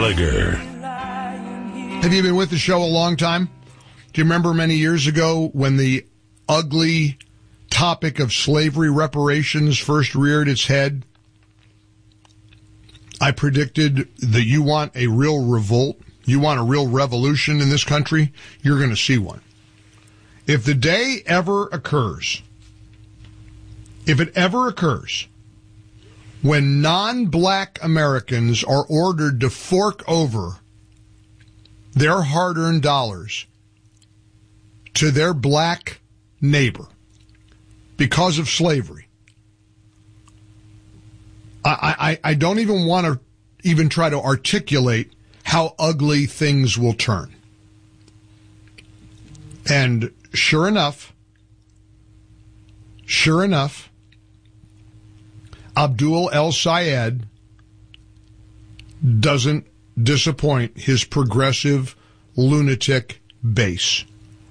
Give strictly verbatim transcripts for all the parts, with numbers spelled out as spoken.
Gallagher. Have you been with the show a long time? Do you remember many years ago when the ugly topic of slavery reparations first reared its head? I predicted that you want a real revolt, you want a real revolution in this country, you're going to see one. If the day ever occurs, if it ever occurs, when non-black Americans are ordered to fork over their hard-earned dollars to their black neighbor because of slavery, I, I, I don't even want to even try to articulate how ugly things will turn. And sure enough, sure enough, Abdul El-Sayed doesn't disappoint his progressive lunatic base.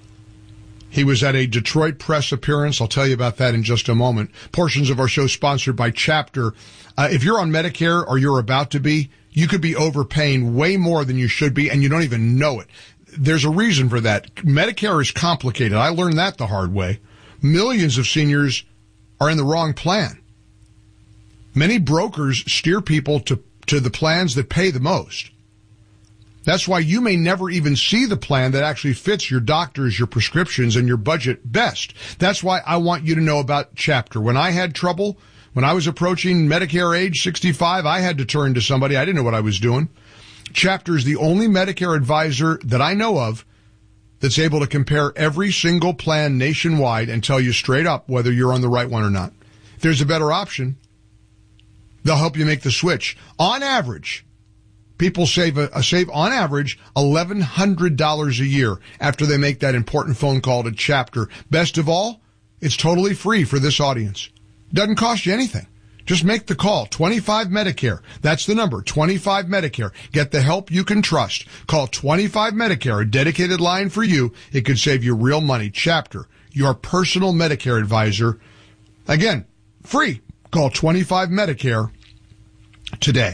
He was at a Detroit press appearance. I'll tell you about that in just a moment. Portions of our show sponsored by Chapter. Uh, if you're on Medicare or you're about to be, you could be overpaying way more than you should be, and you don't even know it. There's a reason for that. Medicare is complicated. I learned that the hard way. Millions of seniors are in the wrong plan. Many brokers steer people to, to the plans that pay the most. That's why you may never even see the plan that actually fits your doctors, your prescriptions, and your budget best. That's why I want you to know about Chapter. When I had trouble, when I was approaching Medicare age sixty-five, I had to turn to somebody. I didn't know what I was doing. Chapter is the only Medicare advisor that I know of that's able to compare every single plan nationwide and tell you straight up whether you're on the right one or not. If there's a better option, they'll help you make the switch. On average, people save a, a save on average eleven hundred dollars a year after they make that important phone call to Chapter. Best of all, it's totally free for this audience. Doesn't cost you anything. Just make the call. twenty-five Medicare. That's the number. twenty-five Medicare. Get the help you can trust. Call twenty-five Medicare, a dedicated line for you. It could save you real money. Chapter, your personal Medicare advisor. Again, free. Call twenty-five Medicare today.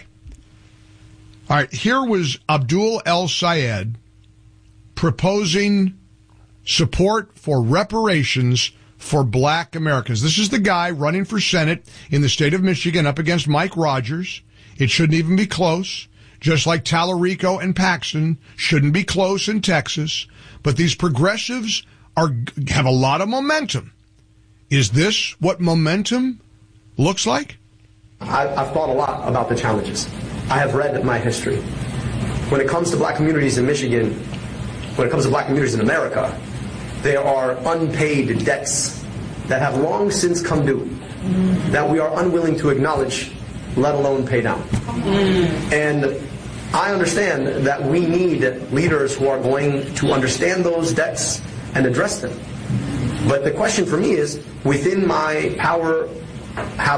All right, here was Abdul El-Sayed proposing support for reparations for black Americans. This is the guy running for Senate in the state of Michigan up against Mike Rogers. It shouldn't even be close, just like Tallarico and Paxton shouldn't be close in Texas. But these progressives are have a lot of momentum. Is this what momentum looks like? I've thought a lot about the challenges. I have read my history. When it comes to black communities in Michigan, when it comes to black communities in America, there are unpaid debts that have long since come due that we are unwilling to acknowledge, let alone pay down. And I understand that we need leaders who are going to understand those debts and address them. But the question for me is, within my power, how